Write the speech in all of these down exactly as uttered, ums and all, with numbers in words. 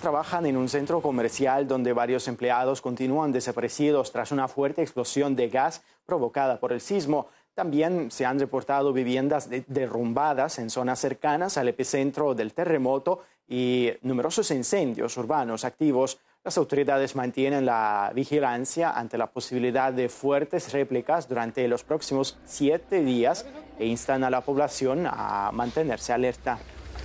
trabajan en un centro comercial donde varios empleados continúan desaparecidos tras una fuerte explosión de gas provocada por el sismo. También se han reportado viviendas de- derrumbadas en zonas cercanas al epicentro del terremoto y numerosos incendios urbanos activos. Las autoridades mantienen la vigilancia ante la posibilidad de fuertes réplicas durante los próximos siete días e instan a la población a mantenerse alerta.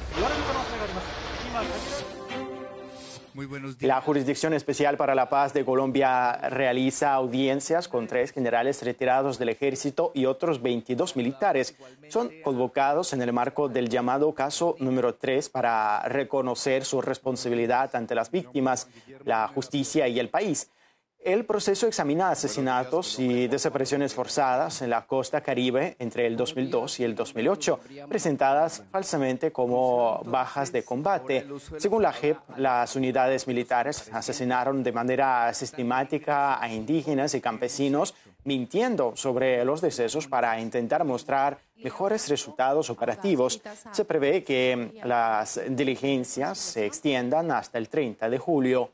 Muy buenos días. La Jurisdicción Especial para la Paz de Colombia realiza audiencias con tres generales retirados del ejército y otros veintidós militares. Son convocados en el marco del llamado caso número tres para reconocer su responsabilidad ante las víctimas, la justicia y el país. El proceso examina asesinatos y desapariciones forzadas en la costa Caribe entre el dos mil dos y el dos mil ocho, presentadas falsamente como bajas de combate. Según la J E P, las unidades militares asesinaron de manera sistemática a indígenas y campesinos, mintiendo sobre los decesos para intentar mostrar mejores resultados operativos. Se prevé que las diligencias se extiendan hasta el treinta de julio.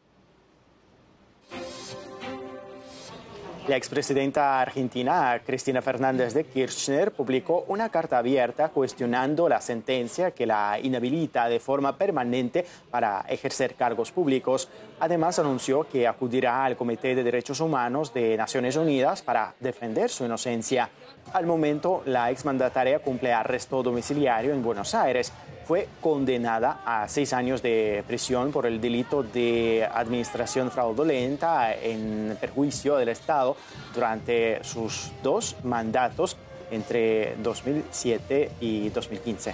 La expresidenta argentina Cristina Fernández de Kirchner publicó una carta abierta cuestionando la sentencia que la inhabilita de forma permanente para ejercer cargos públicos. Además, anunció que acudirá al Comité de Derechos Humanos de Naciones Unidas para defender su inocencia. Al momento, la exmandataria cumple arresto domiciliario en Buenos Aires. Fue condenada a seis años de prisión por el delito de administración fraudulenta en perjuicio del Estado durante sus dos mandatos entre dos mil siete y dos mil quince.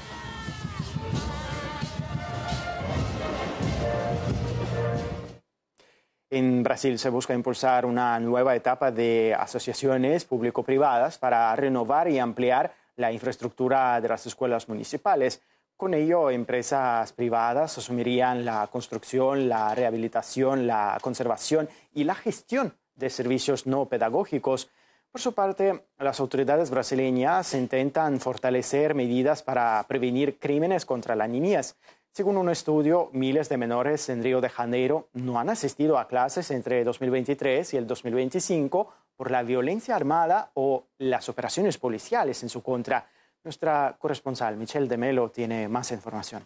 En Brasil se busca impulsar una nueva etapa de asociaciones público-privadas para renovar y ampliar la infraestructura de las escuelas municipales. Con ello, empresas privadas asumirían la construcción, la rehabilitación, la conservación y la gestión de servicios no pedagógicos. Por su parte, las autoridades brasileñas intentan fortalecer medidas para prevenir crímenes contra la niñez. Según un estudio, miles de menores en Río de Janeiro no han asistido a clases entre dos mil veintitrés y el dos mil veinticinco por la violencia armada o las operaciones policiales en su contra. Nuestra corresponsal Michelle de Melo tiene más información.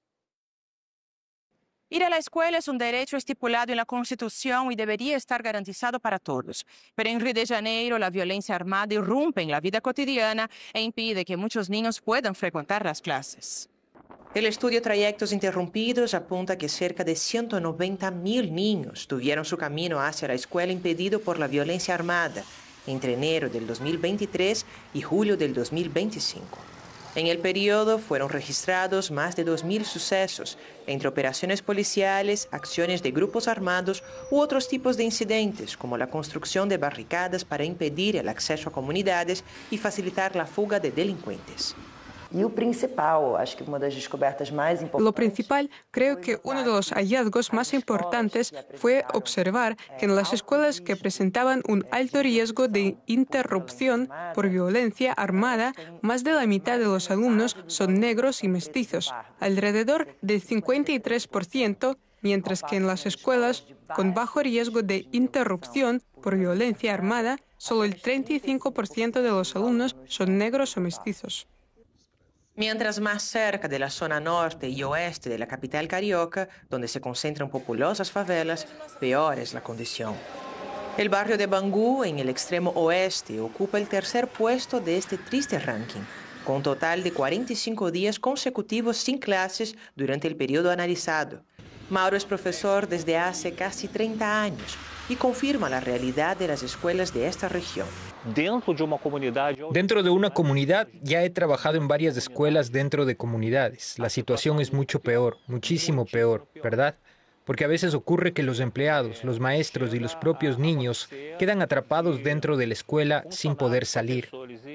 Ir a la escuela es un derecho estipulado en la Constitución y debería estar garantizado para todos. Pero en Río de Janeiro, la violencia armada irrumpe en la vida cotidiana e impide que muchos niños puedan frecuentar las clases. El estudio Trayectos Interrumpidos apunta que cerca de ciento noventa mil niños tuvieron su camino hacia la escuela impedido por la violencia armada entre enero del dos mil veintitrés y julio del dos mil veinticinco. En el periodo fueron registrados más de dos mil sucesos entre operaciones policiales, acciones de grupos armados u otros tipos de incidentes, como la construcción de barricadas para impedir el acceso a comunidades y facilitar la fuga de delincuentes. Y lo principal, acho que una de las descubiertas más importantes. Lo principal, creo que uno de los hallazgos más importantes fue observar que en las escuelas que presentaban un alto riesgo de interrupción por violencia armada, más de la mitad de los alumnos son negros y mestizos, alrededor del cincuenta y tres por ciento, mientras que en las escuelas con bajo riesgo de interrupción por violencia armada, solo el treinta y cinco por ciento de los alumnos son negros o mestizos. Mientras más cerca de la zona norte y oeste de la capital carioca, donde se concentran populosas favelas, peor es la condición. El barrio de Bangu, en el extremo oeste, ocupa el tercer puesto de este triste ranking, con un total de cuarenta y cinco días consecutivos sin clases durante el periodo analizado. Mauro es profesor desde hace casi treinta años y confirma la realidad de las escuelas de esta región. Dentro de una comunidad ya he trabajado en varias escuelas dentro de comunidades. La situación es mucho peor, muchísimo peor, ¿verdad? Porque a veces ocurre que los empleados, los maestros y los propios niños quedan atrapados dentro de la escuela sin poder salir.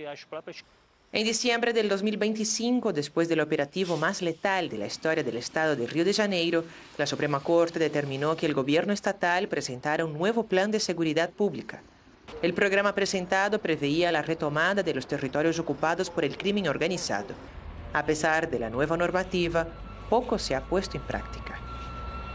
En diciembre del dos mil veinticinco, después del operativo más letal de la historia del estado de Río de Janeiro, la Suprema Corte determinó que el gobierno estatal presentara un nuevo plan de seguridad pública. El programa presentado preveía la retomada de los territorios ocupados por el crimen organizado. A pesar de la nueva normativa, poco se ha puesto en práctica.